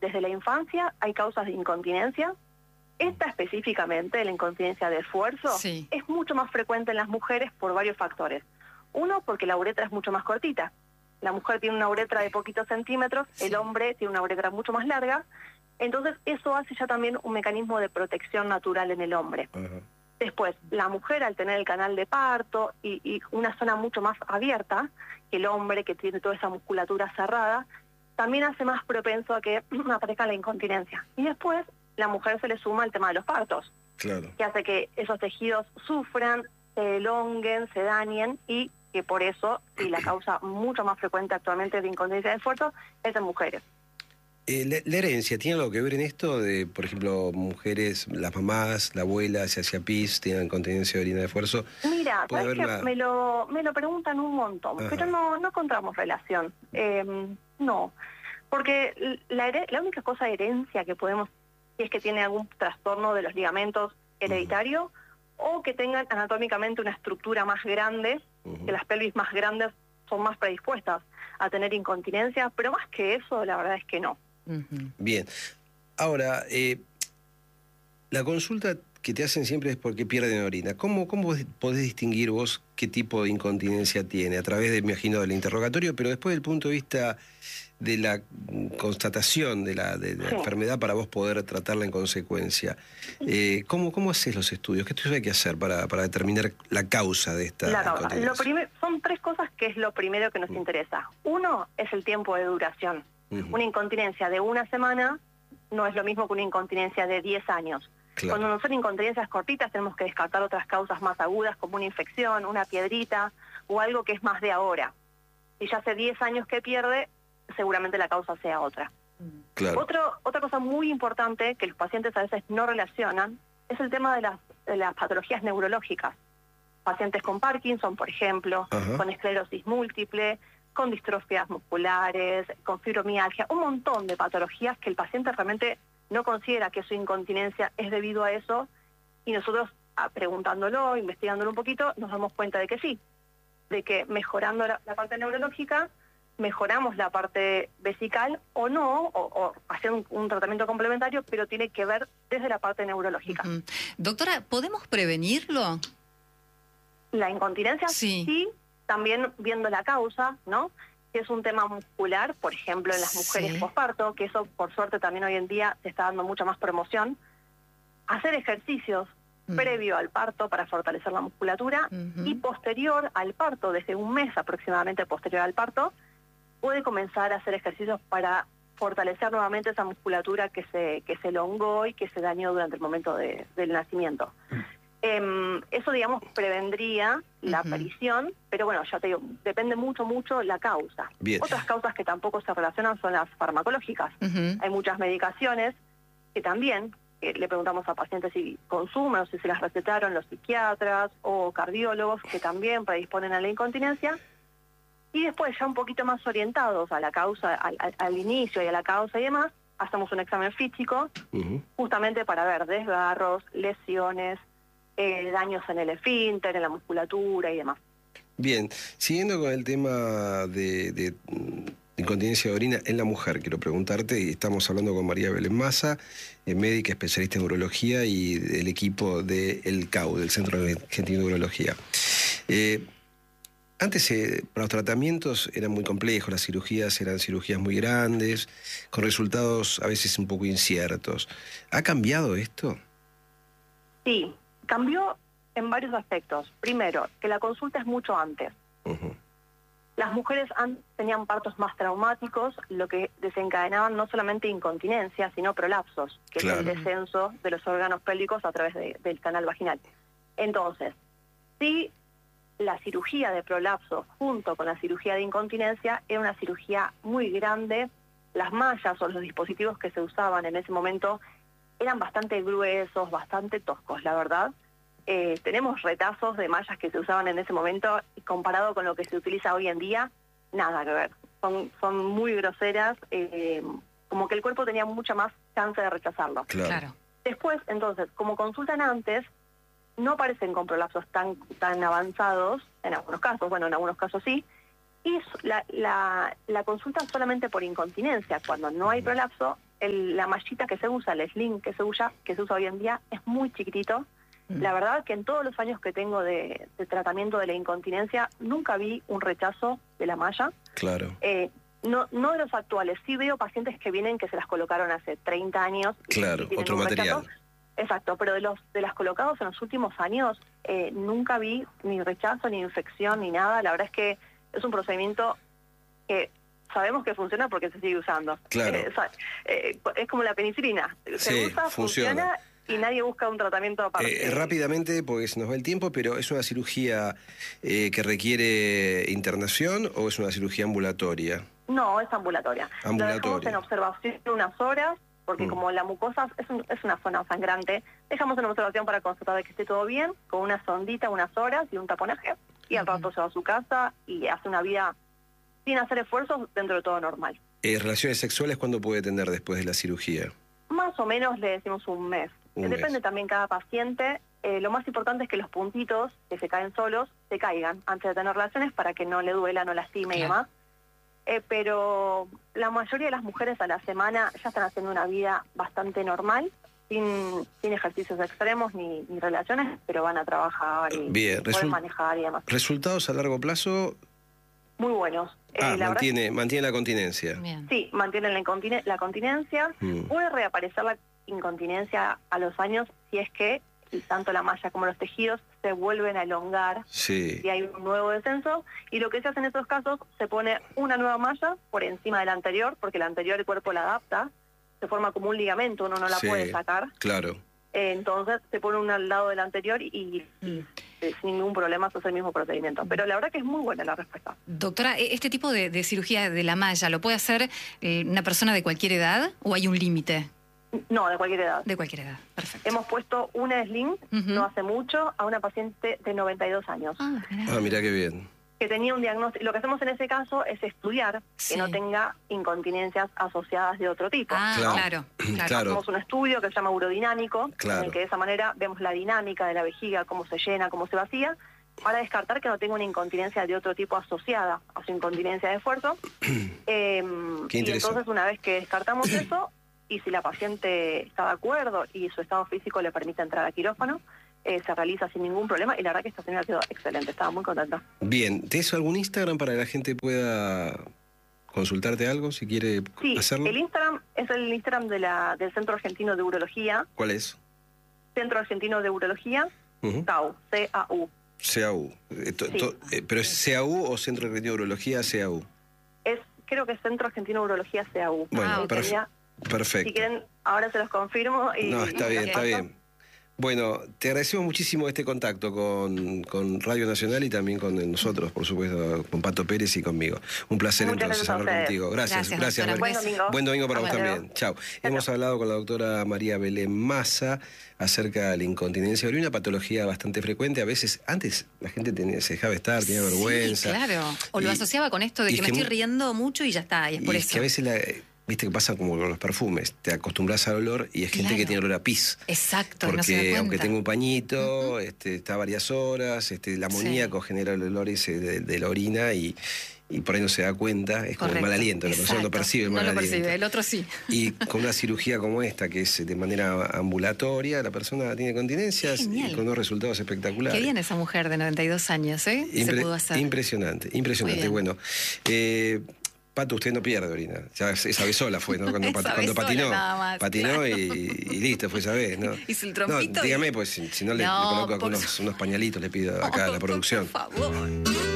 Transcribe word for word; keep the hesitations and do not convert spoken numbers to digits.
desde la infancia hay causas de incontinencia. Esta específicamente, la incontinencia de esfuerzo, sí. es mucho más frecuente en las mujeres por varios factores. Uno, porque la uretra es mucho más cortita. La mujer tiene una uretra de poquitos centímetros, sí. El hombre tiene una uretra mucho más larga. Entonces eso hace ya también un mecanismo de protección natural en el hombre. Uh-huh. Después, la mujer al tener el canal de parto y, y una zona mucho más abierta que el hombre, que tiene toda esa musculatura cerrada, también hace más propenso a que aparezca la incontinencia. Y después, la mujer se le suma el tema de los partos, claro. que hace que esos tejidos sufran, se elonguen, se dañen, y que por eso, y la causa mucho más frecuente actualmente de incontinencia de esfuerzo es en mujeres. Eh, la, la herencia, ¿tiene algo que ver en esto? De, por ejemplo, mujeres, las mamás, la abuela, si hacía pis, tienen incontinencia de orina de esfuerzo. Mira, ¿Puede sabes que haberla... me lo, me lo preguntan un montón, Ajá. pero no, no encontramos relación. Eh, no, porque la, la única cosa de herencia que podemos, si es que tiene algún trastorno de los ligamentos hereditario, uh-huh. o que tengan anatómicamente una estructura más grande, uh-huh. que las pelvis más grandes son más predispuestas a tener incontinencia, pero más que eso, la verdad es que no. Uh-huh. Bien. Ahora, eh, la consulta que te hacen siempre es porque pierden orina. ¿Cómo, cómo podés distinguir vos qué tipo de incontinencia tiene? A través, de, me imagino, del interrogatorio, pero después del punto de vista de la constatación de la, de, de la sí. enfermedad para vos poder tratarla en consecuencia. Eh, ¿cómo, ¿Cómo haces los estudios? ¿Qué estudios hay que hacer para, para determinar la causa de esta la incontinencia? Lo primer, son tres cosas que es lo primero que nos uh-huh. interesa. Uno es el tiempo de duración. Uh-huh. Una incontinencia de una semana no es lo mismo que una incontinencia de diez años. Claro. Cuando no son incontinencias cortitas tenemos que descartar otras causas más agudas como una infección, una piedrita o algo que es más de ahora. Si ya hace diez años que pierde, seguramente la causa sea otra. Claro. Otro, otra cosa muy importante que los pacientes a veces no relacionan es el tema de las, de las patologías neurológicas. Pacientes con Parkinson, por ejemplo, Ajá. con esclerosis múltiple, con distrofias musculares, con fibromialgia, un montón de patologías que el paciente realmente no considera que su incontinencia es debido a eso, y nosotros, preguntándolo, investigándolo un poquito, nos damos cuenta de que sí, de que mejorando la, la parte neurológica, mejoramos la parte vesical o no, o, o hacer un, un tratamiento complementario, pero tiene que ver desde la parte neurológica. Uh-huh. Doctora, ¿podemos prevenirlo? La incontinencia sí. sí, también viendo la causa, ¿no? Si es un tema muscular, por ejemplo, en las mujeres sí. posparto, que eso por suerte también hoy en día se está dando mucha más promoción. Hacer ejercicios uh-huh. previo al parto para fortalecer la musculatura uh-huh. y posterior al parto, desde un mes aproximadamente posterior al parto, puede comenzar a hacer ejercicios para fortalecer nuevamente esa musculatura que se, que se elongó y que se dañó durante el momento de, del nacimiento. Uh-huh. Eh, eso, digamos, prevendría la uh-huh. aparición, pero bueno, ya te digo, depende mucho, mucho la causa. Bien. Otras causas que tampoco se relacionan son las farmacológicas. Uh-huh. Hay muchas medicaciones que también eh, le preguntamos a pacientes si consumen o si se las recetaron los psiquiatras o cardiólogos, que también predisponen a la incontinencia. Y después, ya un poquito más orientados a la causa, al, al, al inicio y a la causa y demás, hacemos un examen físico, uh-huh. justamente para ver desgarros, lesiones, Eh, daños en el esfínter, en la musculatura y demás. Bien, siguiendo con el tema de, de, de incontinencia de orina en la mujer, quiero preguntarte, y estamos hablando con María Belén Massa, eh, médica especialista en urología y del equipo del C A U, del Centro Argentino de Urología. Eh, antes eh, para los tratamientos eran muy complejos, las cirugías eran cirugías muy grandes, con resultados a veces un poco inciertos. ¿Ha cambiado esto? Sí. Cambió en varios aspectos. Primero, que la consulta es mucho antes. Uh-huh. Las mujeres antes tenían partos más traumáticos, lo que desencadenaban no solamente incontinencia, sino prolapsos, que claro. es el descenso de los órganos pélvicos a través de, del canal vaginal. Entonces, si la cirugía de prolapso junto con la cirugía de incontinencia era una cirugía muy grande, las mallas o los dispositivos que se usaban en ese momento eran bastante gruesos, bastante toscos, la verdad. Eh, tenemos retazos de mallas que se usaban en ese momento y comparado con lo que se utiliza hoy en día, nada que ver. Son, son muy groseras, eh, como que el cuerpo tenía mucha más chance de rechazarlo. Claro. Después, entonces, como consultan antes, no aparecen con prolapsos tan, tan avanzados, en algunos casos, bueno, en algunos casos sí, y la, la, la consulta solamente por incontinencia, cuando no hay prolapso, el, la mallita que se usa, el sling que se usa, que se usa hoy en día, es muy chiquitito. La verdad que en todos los años que tengo de, de tratamiento de la incontinencia, nunca vi un rechazo de la malla. Claro. Eh, no, no de los actuales, sí veo pacientes que vienen que se las colocaron hace treinta años. Claro, y otro material. Rechazo. Exacto, pero de los de las colocados en los últimos años, eh, nunca vi ni rechazo, ni infección, ni nada. La verdad es que es un procedimiento que sabemos que funciona porque se sigue usando. Claro. Eh, eh, es como la penicilina. Se sí, usa, funciona. funciona y nadie busca un tratamiento aparte. Eh, rápidamente, porque se nos va el tiempo, pero ¿es una cirugía eh, que requiere internación o es una cirugía ambulatoria? No, es ambulatoria. Ambulatoria. Lo dejamos en observación unas horas, porque mm. como la mucosa es, un, es una zona sangrante, dejamos en observación para constatar de que esté todo bien, con una sondita, unas horas y un taponaje, y al rato se va a su casa y hace una vida sin hacer esfuerzos dentro de todo normal. Eh, ¿Relaciones sexuales cuándo puede tener después de la cirugía? Más o menos le decimos un mes. Un Depende mes. también cada paciente. Eh, lo más importante es que los puntitos que se caen solos se caigan antes de tener relaciones para que no le duela, no lastime claro. y demás. Eh, pero la mayoría de las mujeres a la semana ya están haciendo una vida bastante normal, sin, sin ejercicios extremos ni, ni relaciones, pero van a trabajar y Bien, pueden manejar y demás. ¿Resultados a largo plazo? Muy buenos. Ah, eh, la mantiene, verdad, mantiene la continencia. Bien. Sí, mantiene la, incontine la continencia. Mm. Puede reaparecer la incontinencia a los años si es que tanto la malla como los tejidos se vuelven a elongar sí. y hay un nuevo descenso. Y lo que se hace en estos casos, se pone una nueva malla por encima de la anterior, porque la anterior el cuerpo la adapta, se forma como un ligamento, uno no la sí, puede sacar. Claro. Eh, entonces se pone una al lado de la anterior y, y, y eh, sin ningún problema se hace el mismo procedimiento. Pero la verdad que es muy buena la respuesta. Doctora, ¿este tipo de, de cirugía de la malla lo puede hacer eh, una persona de cualquier edad o hay un límite? No, de cualquier edad. De cualquier edad, perfecto. Hemos puesto una sling, uh-huh. no hace mucho, a una paciente de noventa y dos años. Ah, ah, mira qué bien. Que tenía un diagnóstico. Lo que hacemos en ese caso es estudiar sí. que no tenga incontinencias asociadas de otro tipo. Ah, claro. claro, claro. claro. Hacemos un estudio que se llama urodinámico, claro. en el que de esa manera vemos la dinámica de la vejiga, cómo se llena, cómo se vacía, para descartar que no tenga una incontinencia de otro tipo asociada a su incontinencia de esfuerzo. eh, y entonces, una vez que descartamos eso, y si la paciente está de acuerdo y su estado físico le permite entrar a quirófano, eh, se realiza sin ningún problema y la verdad que esta señora quedó excelente, estaba muy contenta. Bien, ¿tienes algún Instagram para que la gente pueda consultarte algo si quiere sí, hacerlo? Sí, el Instagram es el Instagram de la, del Centro Argentino de Urología. ¿Cuál es? Centro Argentino de Urología, uh-huh. C A U, C A U. C A U. Eh, to, sí. to, eh, ¿Pero es C A U o Centro Argentino de Urología C A U? Es, creo que es Centro Argentino de Urología C A U. Bueno, ah, perfecto. Perfecto. Si quieren, ahora se los confirmo. Y, no, está y bien, está bien. Bueno, te agradecemos muchísimo este contacto con, con Radio Nacional y también con nosotros, por supuesto, con Pato Pérez y conmigo. Un placer Muchas entonces hablar contigo. Gracias, gracias. gracias Buen domingo. Buen domingo para vos Hasta también. luego. Chao. Hemos hablado con la doctora María Belén Massa acerca de la incontinencia urinaria, una patología bastante frecuente. A veces, antes la gente tenía, se dejaba estar, tenía vergüenza. Sí, claro. O y, lo asociaba con esto de que me estoy riendo mucho y ya está, y es por y eso. Es que a veces la... Viste que pasa como con los perfumes, te acostumbras al olor y es gente claro. que tiene olor a pis. Exacto, porque no se da cuenta. Aunque tenga un pañito, uh-huh. este, está varias horas, este, el amoníaco sí. genera el olor ese de, de la orina y, y por ahí no se da cuenta, es como el mal aliento, la persona no percibe el mal no lo aliento. Percibe, el otro sí. Y con una cirugía como esta, que es de manera ambulatoria, la persona tiene continencias y con unos resultados espectaculares. Qué bien esa mujer de noventa y dos años, ¿eh? Impre- se pudo hacer. Impresionante, impresionante. Bueno, eh, Pato, usted no pierde orina. Ya esa vez sola fue, ¿no? Cuando, pat, cuando patinó. Más, patinó claro. y, y listo, fue esa vez, ¿no? Hizo el trompito. No, dígame, pues si, si no, le, no, le coloco unos, unos pañalitos, le pido acá no, a la producción. Por favor.